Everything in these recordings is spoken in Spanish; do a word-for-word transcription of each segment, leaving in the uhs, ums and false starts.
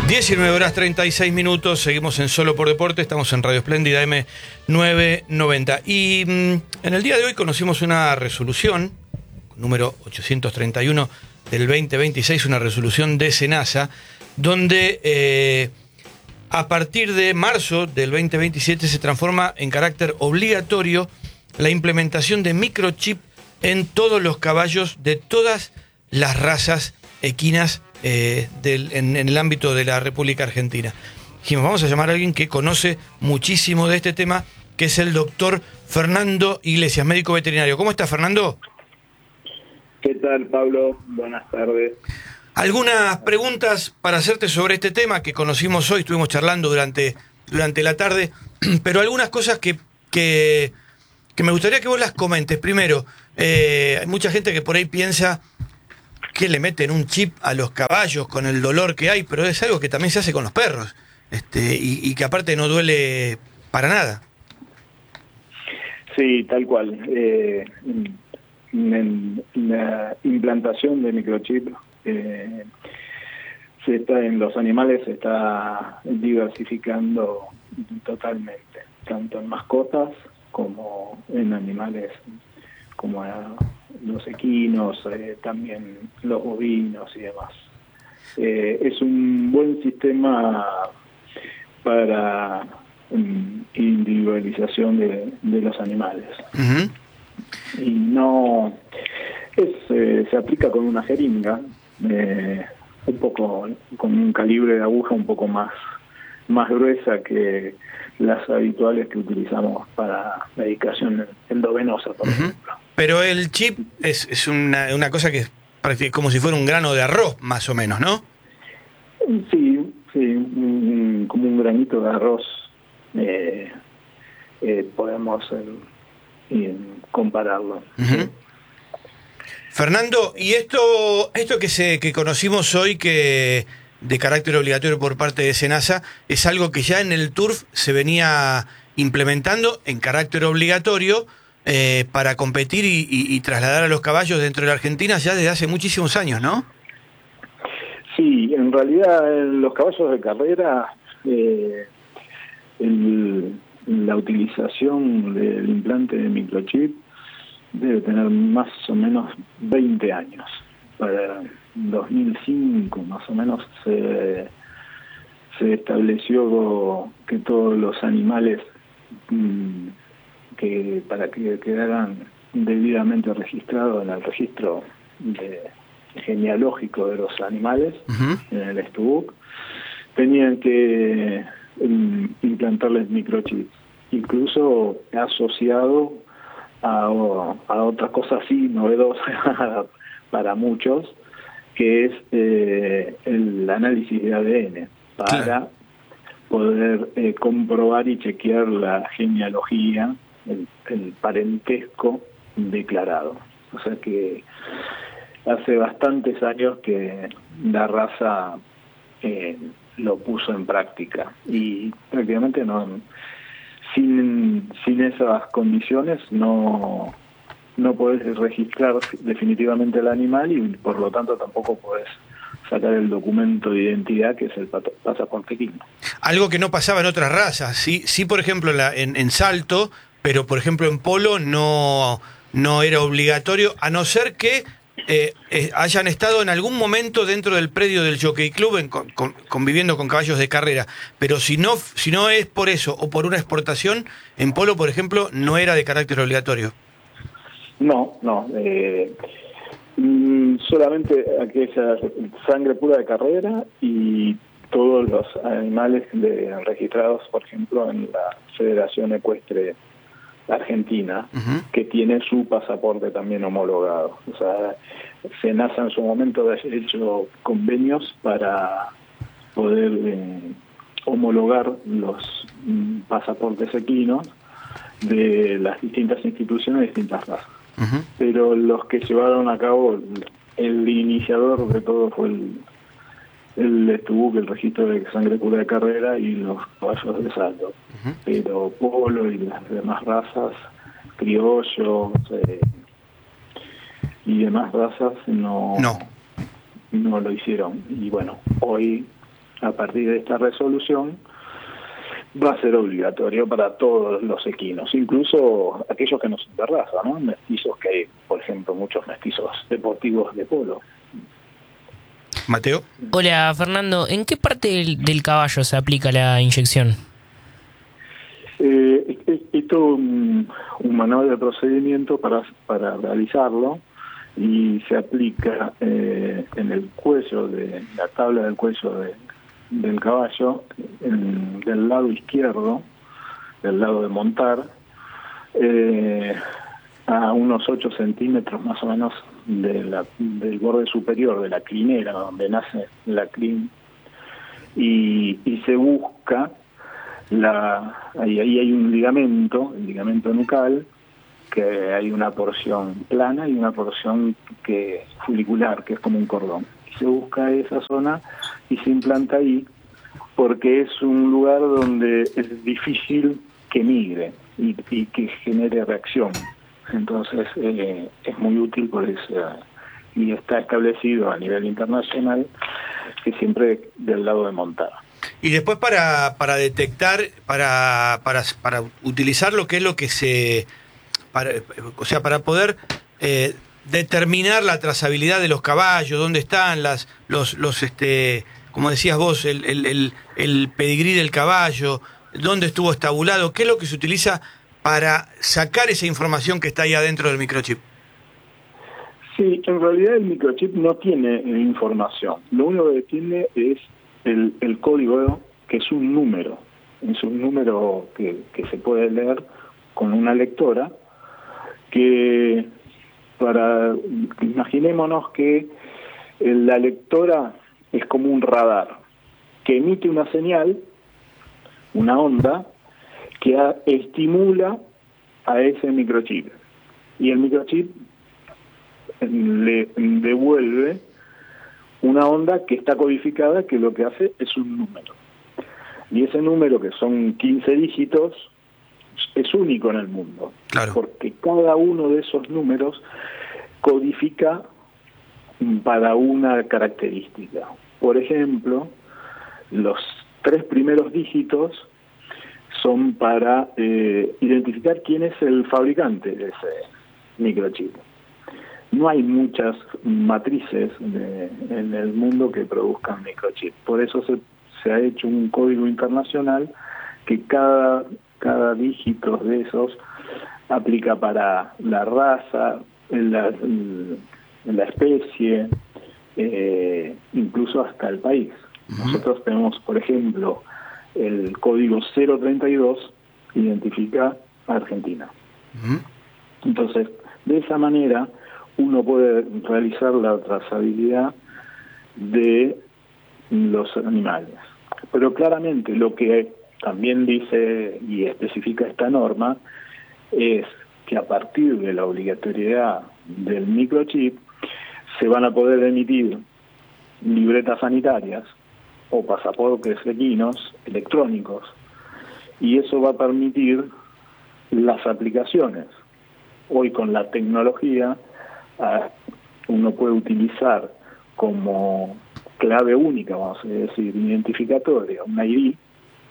diecinueve horas treinta y seis minutos, seguimos en Solo por Deporte, estamos en Radio Espléndida eme novecientos noventa. Y mmm, en el día de hoy conocimos una resolución, número ochocientos treinta y uno del veinte veintiséis, una resolución de SENASA, donde eh, a partir de marzo del veinte veintisiete se transforma en carácter obligatorio la implementación de microchip en todos los caballos de todas las razas equinas eh, del, en, en el ámbito de la República Argentina. Dijimos, vamos a llamar a alguien que conoce muchísimo de este tema, que es el doctor Fernando Iglesias, médico veterinario. ¿Cómo está, Fernando? ¿Qué tal, Pablo? Buenas tardes. Algunas preguntas para hacerte sobre este tema que conocimos hoy, estuvimos charlando durante, durante la tarde, pero algunas cosas que, que, que me gustaría que vos las comentes. Primero, eh, hay mucha gente que por ahí piensa que le meten un chip a los caballos con el dolor que hay, pero es algo que también se hace con los perros, este, y, y que aparte no duele para nada. Sí, tal cual. Eh, en, en la implantación de microchip eh, se está en los animales se está diversificando totalmente, tanto en mascotas como en animales como a los equinos, eh, también los bovinos y demás. Eh, es un buen sistema para um, individualización de, de los animales. Uh-huh. Y no es eh, se aplica con una jeringa, eh, un poco con un calibre de aguja un poco más más gruesa que las habituales que utilizamos para medicación endovenosa, por uh-huh. ejemplo. Pero el chip es, es una, una cosa que es como si fuera un grano de arroz, más o menos, ¿no? Sí, sí, un, como un granito de arroz, eh, eh, podemos eh, eh, compararlo. Uh-huh. Sí. Fernando, y esto esto que se que conocimos hoy, que de carácter obligatorio por parte de SENASA, es algo que ya en el turf se venía implementando en carácter obligatorio eh, para competir y, y, y trasladar a los caballos dentro de la Argentina ya desde hace muchísimos años, ¿no? Sí, en realidad los caballos de carrera, eh, el, la utilización del implante de microchip debe tener más o menos veinte años. Para dos mil cinco más o menos se, se estableció que todos los animales mmm, que para que quedaran debidamente registrados en el registro de, genealógico de los animales, uh-huh. en el S T U C, tenían que um, implantarles microchips, incluso asociado a, a otra cosa así novedosa para muchos, que es eh, el análisis de A D N, para claro. poder eh, comprobar y chequear la genealogía, el, el parentesco declarado. O sea que hace bastantes años que la raza eh, lo puso en práctica y prácticamente no sin sin esas condiciones no no podés registrar definitivamente el animal y por lo tanto tampoco podés sacar el documento de identidad que es el pasaporte equino. Algo que no pasaba en otras razas, sí, sí por ejemplo la, en, en salto, pero por ejemplo en polo no, no era obligatorio, a no ser que eh, eh, hayan estado en algún momento dentro del predio del Jockey Club en, con, con, conviviendo con caballos de carrera. Pero si no, si no es por eso o por una exportación, en polo por ejemplo no era de carácter obligatorio. No, no. Eh, solamente aquella sangre pura de carrera y todos los animales de, registrados, por ejemplo, en la Federación Ecuestre Argentina, uh-huh. que tiene su pasaporte también homologado. O sea, SENASA en su momento ha hecho convenios para poder eh, homologar los mm, pasaportes equinos de las distintas instituciones de distintas razas. Uh-huh. Pero los que llevaron a cabo, el iniciador de todo fue el, el S T U C, el registro de sangre pura de carrera y los caballos de salto. Uh-huh. Pero polo y las demás razas, criollos eh, y demás razas no, no no lo hicieron. Y bueno, hoy a partir de esta resolución, va a ser obligatorio para todos los equinos, incluso aquellos que no son de raza, ¿no? Mestizos, que hay, por ejemplo, muchos mestizos deportivos de polo. Mateo. Hola, Fernando. ¿En qué parte del, del caballo se aplica la inyección? Eh, es, es todo un, un manual de procedimiento para, para realizarlo, y se aplica eh, en el cuello, de la tabla del cuello de, del caballo, en, del lado izquierdo, del lado de montar, eh, a unos ocho centímetros más o menos de la, del borde superior de la crinera, donde nace la crin, y, y se busca, la ahí, ahí hay un ligamento, el ligamento nucal, que hay una porción plana y una porción que folicular, que es como un cordón. Y se busca esa zona y se implanta ahí, porque es un lugar donde es difícil que migre y, y que genere reacción. Entonces eh, es muy útil por eso, y está establecido a nivel internacional que siempre del lado de montar. Y después para, para detectar, para, para, para utilizar lo que es lo que se... Para, o sea, para poder eh, determinar la trazabilidad de los caballos, dónde están las, los, los, este, como decías vos, el, el, el, el pedigrí del caballo, dónde estuvo estabulado, qué es lo que se utiliza para sacar esa información que está ahí adentro del microchip. Sí, en realidad el microchip no tiene información. Lo único que tiene es el, el código, que es un número. Es un número que, que se puede leer con una lectora, que para imaginémonos que la lectora es como un radar que emite una señal, una onda, que a, estimula a ese microchip, y el microchip le devuelve una onda que está codificada, que lo que hace es un número, y ese número, que son quince dígitos, es único en el mundo. Claro. Porque cada uno de esos números codifica para una característica. Por ejemplo, los tres primeros dígitos son para eh, identificar quién es el fabricante de ese microchip. No hay muchas matrices de, en el mundo que produzcan microchip. Por eso se, se ha hecho un código internacional que cada cada dígito de esos aplica para la raza, la, la especie, eh, incluso hasta el país. Uh-huh. Nosotros tenemos, por ejemplo, el código cero treinta y dos, identifica a Argentina. Uh-huh. Entonces, de esa manera uno puede realizar la trazabilidad de los animales. Pero claramente lo que también dice y especifica esta norma es que a partir de la obligatoriedad del microchip se van a poder emitir libretas sanitarias o pasaportes equinos electrónicos, y eso va a permitir las aplicaciones. Hoy con la tecnología uno puede utilizar como clave única, vamos a decir, identificatoria, una I D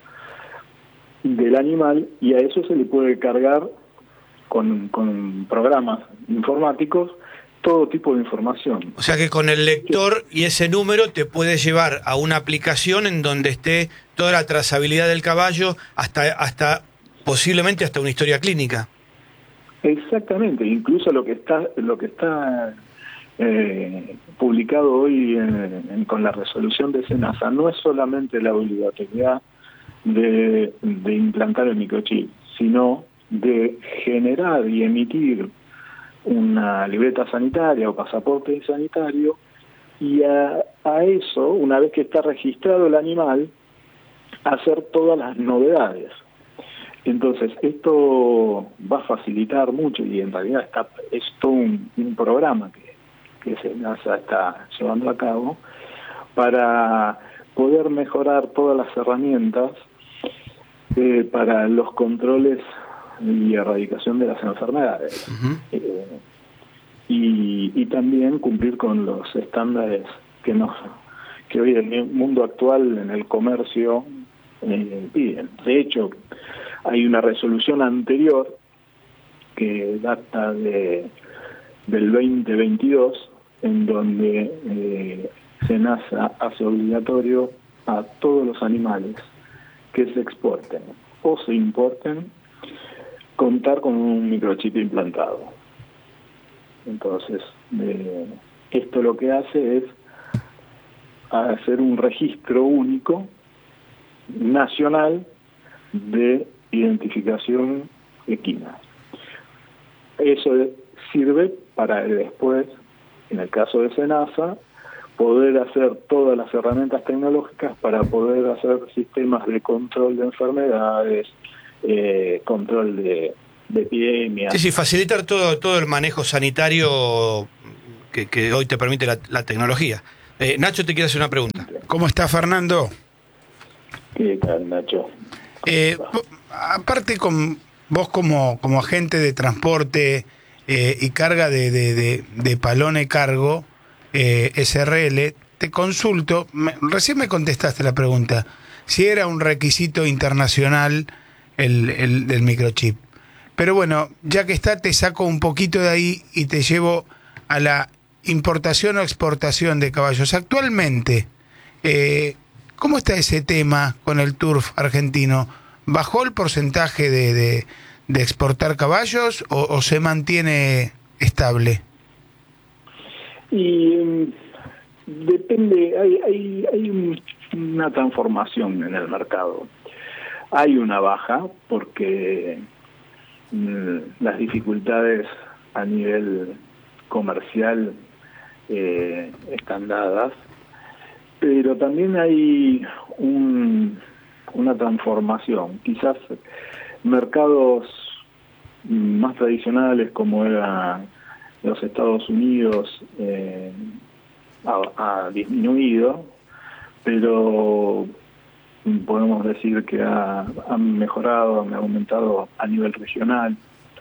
del animal, y a eso se le puede cargar con, con programas informáticos todo tipo de información. O sea que con el lector y ese número te puede llevar a una aplicación en donde esté toda la trazabilidad del caballo, hasta, hasta posiblemente hasta una historia clínica. Exactamente, incluso lo que está lo que está eh, publicado hoy en, en, con la resolución de SENASA no es solamente la obligatoriedad de, de implantar el microchip, sino de generar y emitir una libreta sanitaria o pasaporte sanitario, y a, a eso, una vez que está registrado el animal, hacer todas las novedades. Entonces, esto va a facilitar mucho, y en realidad está, es todo un, un programa que, que se está llevando a cabo para poder mejorar todas las herramientas eh, para los controles y erradicación de las enfermedades. Uh-huh. eh, y, y también cumplir con los estándares que nos que hoy en el mundo actual en el comercio eh, piden. De hecho, hay una resolución anterior que data de del veinte veintidós en donde eh, SENASA hace obligatorio a todos los animales que se exporten o se importen contar con un microchip implantado. Entonces, eh, esto lo que hace es hacer un registro único nacional de identificación equina. Eso sirve para después, en el caso de SENASA, poder hacer todas las herramientas tecnológicas para poder hacer sistemas de control de enfermedades, eh, control de, de epidemias. Sí, sí, facilitar todo, todo el manejo sanitario que, que hoy te permite la, la tecnología. Eh, Nacho te quiere hacer una pregunta. ¿Cómo está, Fernando? ¿Qué tal, Nacho? Eh, aparte, con vos como, como agente de transporte eh, y carga de, de, de, de Palone Cargo, eh, S R L, te consulto, me, recién me contestaste la pregunta, si era un requisito internacional el, el del microchip. Pero bueno, ya que está, te saco un poquito de ahí y te llevo a la importación o exportación de caballos. Actualmente, eh, ¿cómo está ese tema con el turf argentino? ¿Bajó el porcentaje de, de, de exportar caballos o, o se mantiene estable? Y um, depende, hay, hay, hay un, una transformación en el mercado. Hay una baja porque mm, las dificultades a nivel comercial eh, están dadas, pero también hay un, una transformación. Quizás mercados más tradicionales como era los Estados Unidos eh, ha, ha disminuido, pero podemos decir que ha, han mejorado, han aumentado a nivel regional.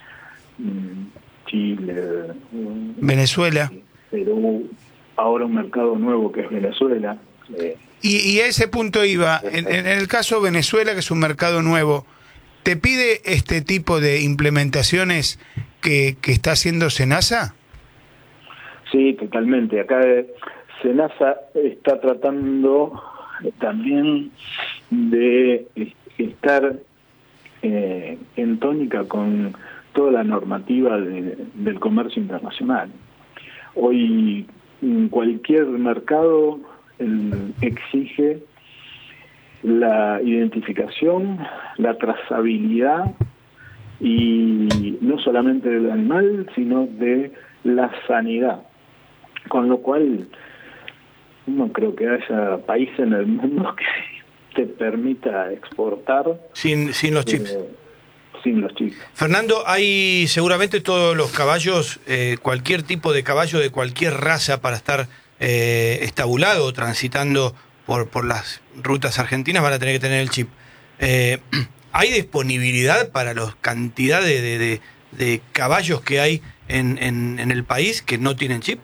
Chile, Venezuela, Perú, ahora un mercado nuevo que es Venezuela. Eh, y, y a ese punto iba, en, en el caso de Venezuela, que es un mercado nuevo, ¿te pide este tipo de implementaciones que, que está haciendo SENASA? Sí, totalmente. Acá SENASA está tratando también de estar eh, en tónica con toda la normativa de, del comercio internacional. Hoy cualquier mercado el, exige la identificación, la trazabilidad y no solamente del animal, sino de la sanidad. Con lo cual, no creo que haya país en el mundo que te permita exportar sin, sin los chips. Eh, sin los chips. Fernando, hay seguramente todos los caballos, eh, cualquier tipo de caballo de cualquier raza para estar eh, estabulado o transitando por, por las rutas argentinas van a tener que tener el chip. Eh, ¿Hay disponibilidad para la cantidad de, de, de, de caballos que hay en, en, en el país que no tienen chip?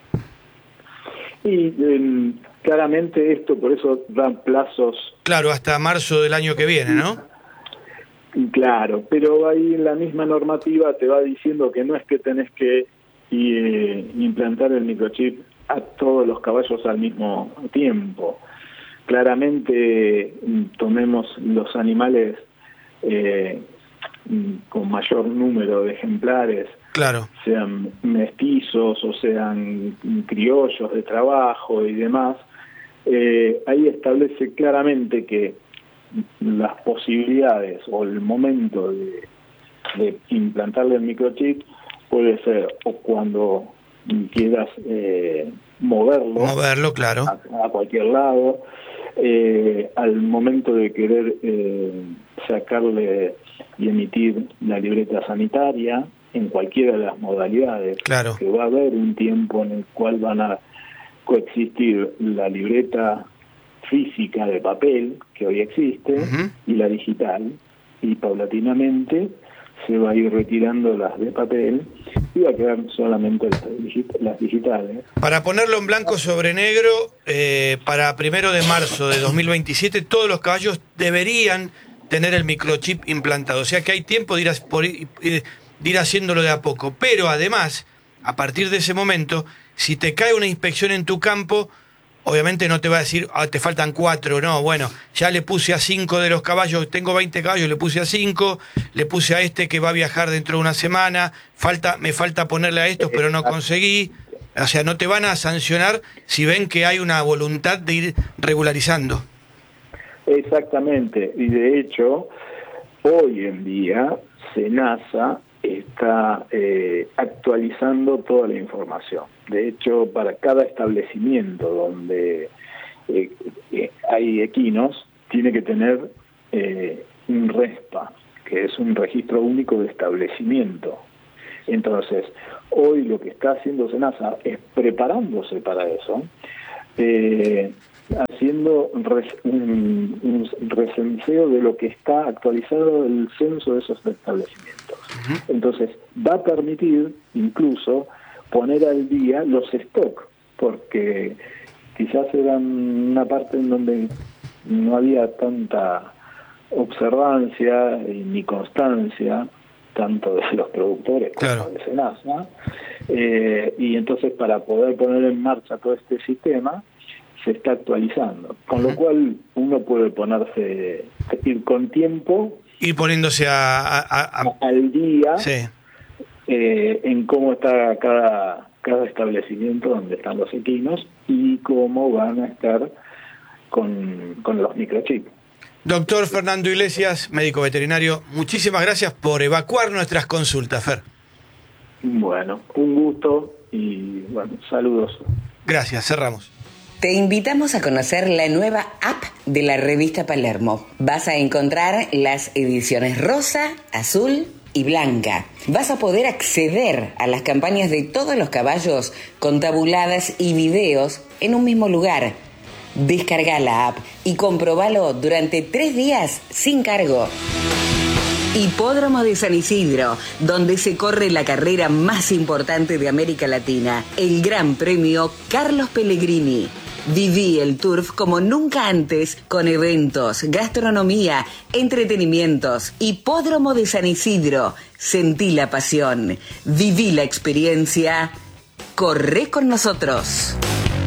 Y eh, claramente esto, por eso dan plazos. Claro, hasta marzo del año que viene, ¿no? Claro, pero ahí la misma normativa te va diciendo que no es que tenés que eh, implantar el microchip a todos los caballos al mismo tiempo. Claramente tomemos los animales eh, con mayor número de ejemplares, claro, sean mestizos o sean criollos de trabajo y demás, eh, ahí establece claramente que las posibilidades o el momento de, de implantarle el microchip puede ser o cuando quieras eh, moverlo, moverlo, claro, a, a cualquier lado, eh, al momento de querer eh, sacarle y emitir la libreta sanitaria en cualquiera de las modalidades, claro, que va a haber un tiempo en el cual van a coexistir la libreta física de papel que hoy existe, uh-huh, y la digital, y paulatinamente se va a ir retirando las de papel y va a quedar solamente las, digit- las digitales. Para ponerlo en blanco sobre negro, eh, para primero de marzo de dos mil veintisiete, todos los caballos deberían tener el microchip implantado. O sea que hay tiempo de ir, a, por ir, de ir haciéndolo de a poco. Pero además, a partir de ese momento, si te cae una inspección en tu campo, obviamente no te va a decir, ah, te faltan cuatro, no, bueno, ya le puse a cinco de los caballos, tengo veinte caballos, le puse a cinco, le puse a este que va a viajar dentro de una semana, falta, me falta ponerle a estos, pero no conseguí. O sea, no te van a sancionar si ven que hay una voluntad de ir regularizando. Exactamente, y de hecho, hoy en día, SENASA está eh, actualizando toda la información. De hecho, para cada establecimiento donde eh, eh, hay equinos, tiene que tener eh, un RESPA, que es un registro único de establecimiento. Entonces, hoy lo que está haciendo SENASA es preparándose para eso, eh, haciendo res, un, un recenseo de lo que está actualizado el censo de esos establecimientos. Uh-huh. Entonces, va a permitir incluso poner al día los stock, porque quizás eran una parte en donde no había tanta observancia ni constancia, tanto de los productores como claro. de SENASA, eh, y entonces para poder poner en marcha todo este sistema, se está actualizando, con lo cual uno puede ponerse, ir con tiempo, ir poniéndose a, a, a... al día, sí. eh, en cómo está cada, cada establecimiento donde están los equinos y cómo van a estar con, con los microchips. Doctor Fernando Iglesias, médico veterinario, muchísimas gracias por evacuar nuestras consultas, Fer. Bueno, un gusto y bueno, saludos. Gracias, cerramos. Te invitamos a conocer la nueva app de la revista Palermo. Vas a encontrar las ediciones rosa, azul y blanca. Vas a poder acceder a las campañas de todos los caballos con tabuladas y videos en un mismo lugar. Descarga la app y comprobalo durante tres días sin cargo. Hipódromo de San Isidro, donde se corre la carrera más importante de América Latina, el Gran Premio Carlos Pellegrini. Viví el Turf como nunca antes, con eventos, gastronomía, entretenimientos. Hipódromo de San Isidro, sentí la pasión, viví la experiencia, corre con nosotros.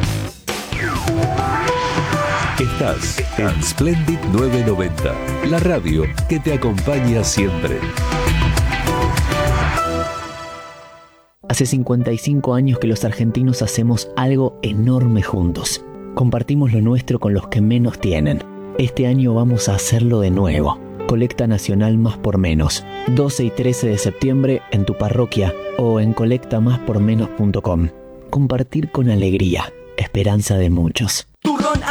Estás en Splendid novecientos noventa, la radio que te acompaña siempre. Hace cincuenta y cinco años que los argentinos hacemos algo enorme juntos. Compartimos lo nuestro con los que menos tienen. Este año vamos a hacerlo de nuevo. Colecta Nacional Más por Menos. doce y trece de septiembre en tu parroquia o en colecta más por menos punto com. Compartir con alegría. Esperanza de muchos.